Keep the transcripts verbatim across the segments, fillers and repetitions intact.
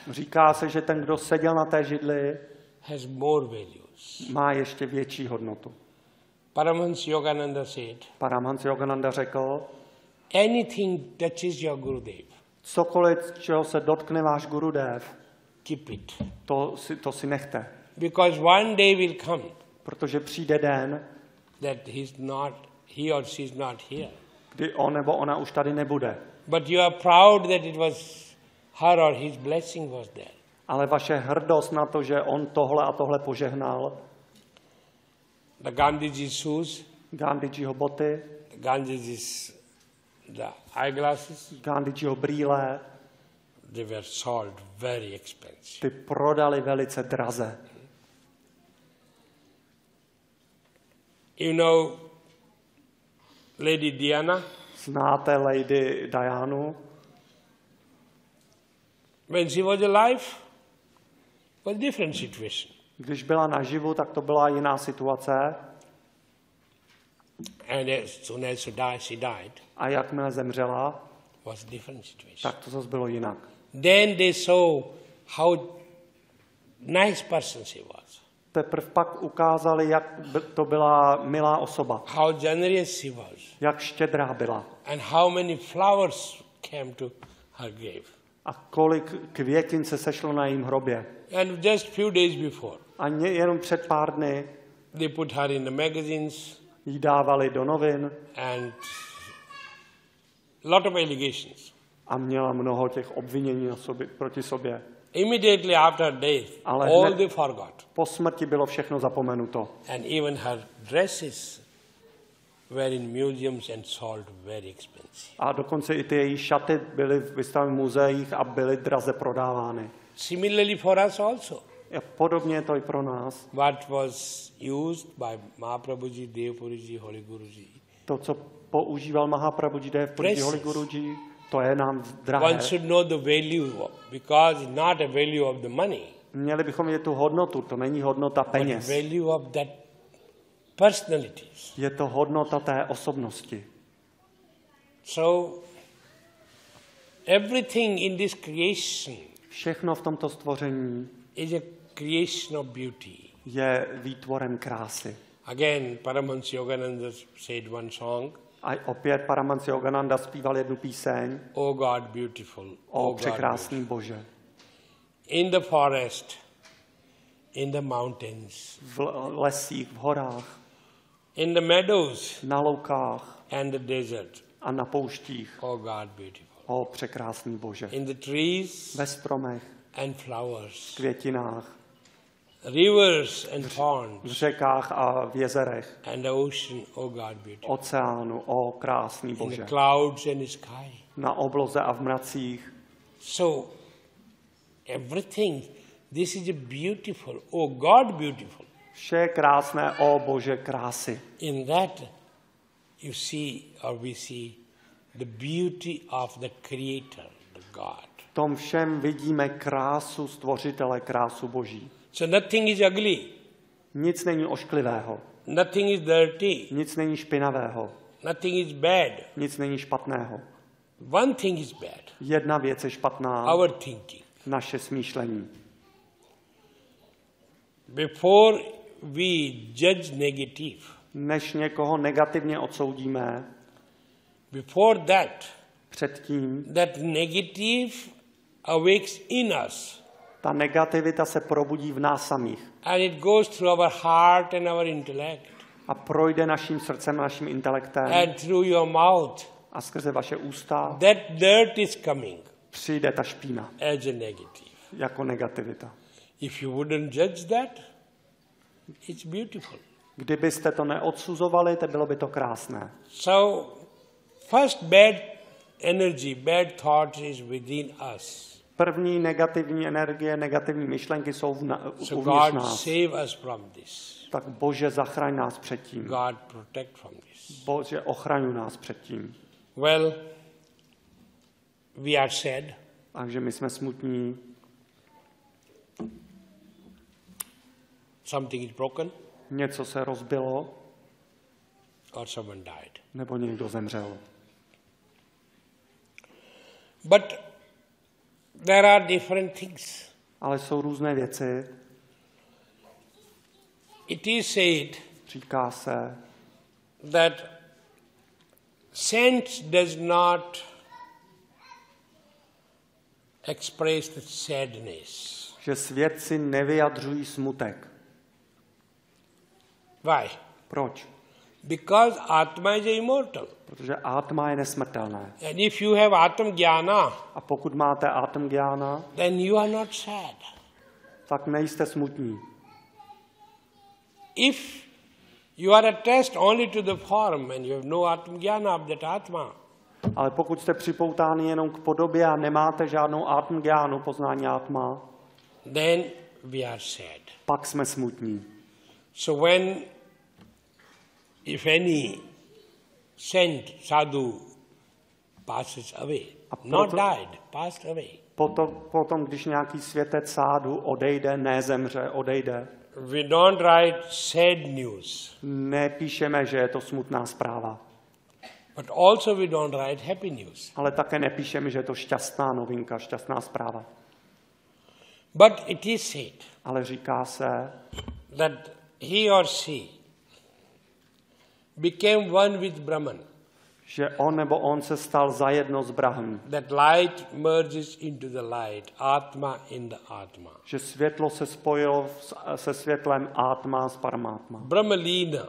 Říká se, že ten, kdo seděl na té židli, has more values. má ještě větší hodnotu. Paramahansa Yogananda said, Paramahansa Yogananda řekl, anything touches your Gurudev, cokoliv, čeho se dotkne váš Gurudev, keep it. to si, to si nechte. Because one day will come Protože přijde den, that he's not, he or she is not here. kdy on nebo ona už tady nebude. But you are proud that it was her or his blessing was there. Ale vaše hrdost na to, že on tohle a tohle požehnal, The Gandhiji's shoes, Gandhijiho boty, the Gandhiji's the eyeglasses, Gandhijiho brýle, they were sold very expensive. ty prodali velice draze. You know Lady Diana? Znáte Lady Dianu? When she was alive, it was a different situation. Když byla naživu, tak to byla jiná situace. And as soon as she died, she died, A jakmile zemřela, was a different situation. tak to zase bylo jinak. Then they saw how nice person she was, Teprve pak ukázali, jak by- to byla milá osoba, how generous she was, jak štědrá byla and how many flowers came to her grave. a kolik květin se sešlo na jejím hrobě. And just few days before, A ně- jenom před pár dny they put her in the magazines jí dávali do novin and lot of allegations. a měla mnoho těch obvinění na sobě, proti sobě. Immediately after her death, Ale all hned- they forgot. Po smrti bylo všechno zapomenuto. And even her dresses were in museums and sold very expensive. A dokonce i ty její šaty byly vystaveny v muzeích a byly draze prodávány. Similarly for us also. A podobně je to i pro nás. What was used by Mahaprabhuji, Devpuriji, Holy Guruji. To, co používal Mahaprabhuji Devpuriji, Precious. Holy Guruji, to je nám drahé. One should know the value of, because it's not a value of the money, Měli bychom vidět tu hodnotu, to není hodnota but peněz. value of that personalities. Je to hodnota té osobnosti. So everything in this creation Všechno v tomto stvoření is a creation of beauty. je výtvorem krásy. Again, Paramahansa Yogananda said one song, A opět Paramahansa Yogananda zpíval jednu píseň O God beautiful, o O God překrásný Bože. in the forest, in the mountains, V lesích, v horách, in the meadows na loukách and the desert, a na pouštích. O God beautiful. O překrásný Bože. In the trees Ve stromech, and flowers, květinách, rivers and v ponds, řekách a v jezerech, and the ocean, O God beautiful. oceánu, o krásný In the Bože. clouds and the sky. Na obloze a v mracích. So everything, this is a beautiful, O God beautiful. Vše je krásné, o Bože krásy. In that you see or we see the beauty of the Creator, the God. V tom všem vidíme krásu stvořitele, krásu Boží. So nothing is ugly, Nic není ošklivého, nothing is dirty, nic není špinavého, nothing is bad. nic není špatného. One thing is bad, Jedna věc je špatná, our thinking. naše smýšlení. Before we judge negative, Než někoho negativně odsoudíme, before that, předtím that negative awakes in us ta negativita se probudí v nás samých and it goes through our heart and our intellect a projde naším srdcem, naším intelektem and through your mouth. a skrze vaše ústa That dirt is coming přijde ta špína as a negative. jako negativita. If you wouldn't judge that, it's beautiful. Kdybyste to neodsuzovali, to bylo by to krásné. So, first bad energy, bad thoughts is within us. První negativní energie, negativní myšlenky jsou v na, So uvnitř God nás. save us from this. Tak Bože, zachraň nás před tím. God protect from this. Bože, ochraňuj nás před tím. Well, we are sad. Takže my jsme smutní, Something is broken něco se rozbilo, or someone died. nebo někdo zemřel. But There are different things. Ale jsou různé věci. It is said Říká se, that sense does not express the sadness. že svědci nevyjadřují smutek. Why? Proč? Because Atma is immortal. Protože átma je nesmrtelné. And if you have Atma Jnana, A pokud máte átom gyána, then you are not sad. tak nejste smutní. If you are attached only to the form and you have no Atma Jnana of that Atma, Ale pokud jste připoutáni jenom k podobě a nemáte žádnou átm gyánu, poznání átma, then we are sad. pak jsme smutní. So when, if any saint, sadhu passes away, A not proto- died, passed away, Potom, potom, když nějaký světec sádu odejde, nezemře, odejde, we don't write sad news, nepíšeme, že je to smutná zpráva. but also we don't write happy news. Ale také nepíšeme, že je to šťastná novinka, šťastná zpráva. But it is said Ale říká se, that he or she became one with Brahman, že on nebo on se stal zajedno s Brahm. that light merges into the light, Atma in the Atma. Že světlo se spojilo s- se světlem átma s paramátma. Brahmalina.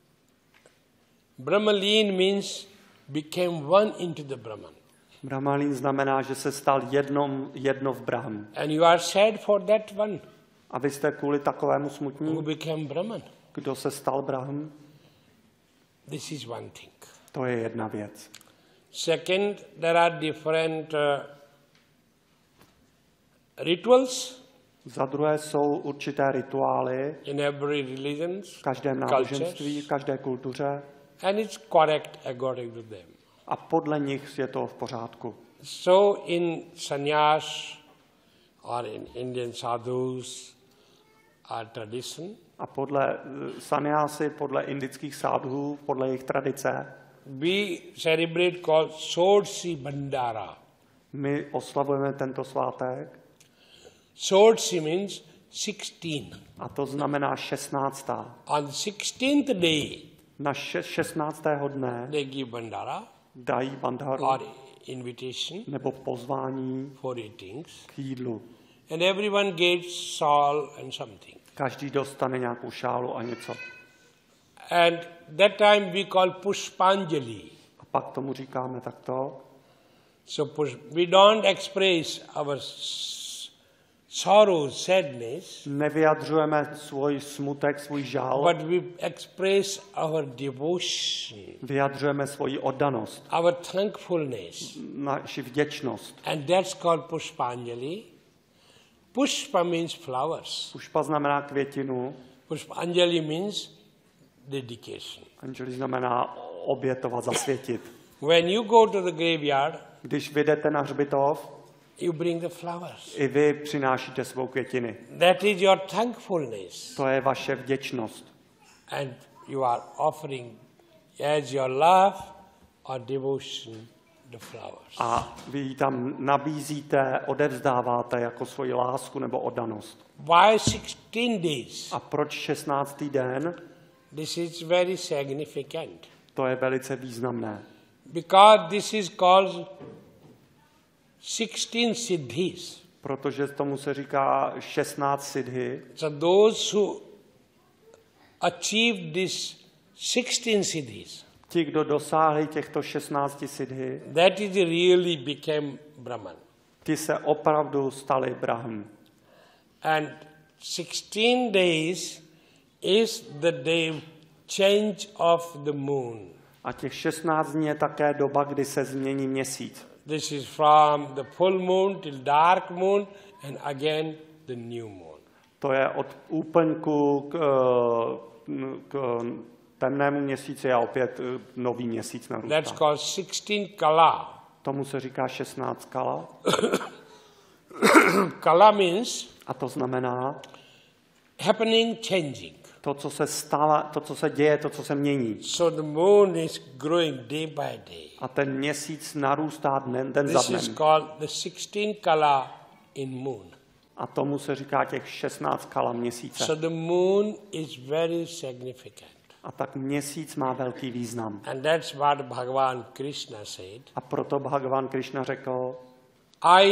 Brahmalin means became one into the Brahman. Brahmalín znamená, že se stal jednom, jedno v Brahm. And you are sad for that one A vy jste kvůli takovému who smutní, became Brahman. kdo se stal Brahm, This is one thing. to je jedna věc. Second, there are different uh, rituals Za druhé jsou určité rituály in every religion, v každém náboženství, v každé kultuře and it's correct according to them. a podle nich je to v pořádku. So in sannyas or in Indian sadhus or tradition, A podle eh, sanyásy, podle indických sádhů, podle jejich tradice, we celebrate called Sodsi Bandara. my oslavujeme tento svátek Sodsi means sixteen. a to znamená šestnáctá. On the sixteenth day, Na še- šestnáctého dne they give Bandara dají bandharu or invitation nebo pozvání for eatings, k jídlu. and everyone gets sal and something. Každý dostane nějakou šálu a něco. And that time we call Pushpanjali. A pak tomu říkáme takto. So push, we don't express our s- sorrow, sadness, Nevyjadřujeme svůj smutek, svůj žál, but we express our devotion, vyjadřujeme svoji oddanost, our thankfulness. naši vděčnost. And that's called Pushpanjali. Pushpa means flowers. Pušpa znamená květinu, Pushpanjali means dedication. anjali znamená obětovat, zasvětit. When you go to the graveyard, Když vyjdete na hřbitov, you bring the flowers. i vy přinášíte svou květiny. That is your thankfulness. To je vaše vděčnost. And you are offering as your love or devotion the flowers. A vy ji tam nabízíte, odevzdáváte jako svoji lásku nebo oddanost. Why sixteen days? A proč šestnáctý den? This is very significant. To je velice významné. Because this is called sixteen siddhis. Protože tomu se říká šestnáct siddhi. So those who achieved this sixteen siddhis, Ti, kdo dosáhli těchto šestnácti siddhi, that is really became Brahman. ti se opravdu stali Brahm. And sixteen days is the day change of the moon. A těch šestnáct dní je také doba, kdy se změní měsíc. This is from the full moon till dark moon and again the new moon. To je od úplňku k, eh, k temnému měsíci a opět eh, nový měsíc That's narůstá. called sixteen kala. Tomu se říká šestnáct kala. Kala means A to znamená happening, changing. to, co se stává, to, co se děje, to, co se mění. So the moon is growing day by day. A ten měsíc narůstá den, den za This is dnem. called the sixteen kala in moon. A tomu se říká těch šestnáct kala měsíce. So the moon is very significant. A tak měsíc má velký význam. And that's what Bhagavan Krishna said. A proto Bhagavan Krishna řekl, I